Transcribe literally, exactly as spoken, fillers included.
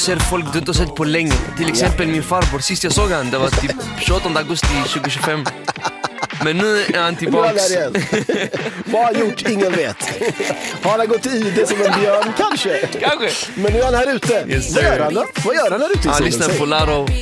ser folk du inte har sett på länge. Till exempel min farbror, sist jag såg han, det var typ tjugoåttonde augusti tjugohundratjugofem. Men nu är han tillbaks. Vad har han gjort? Ingen vet. Har han gått i det som en björn? Kanske. Kanske. Men nu är han här ute. Yes, Vad gör han då? Vad gör han här ute i Han solen? lyssnar på Laro.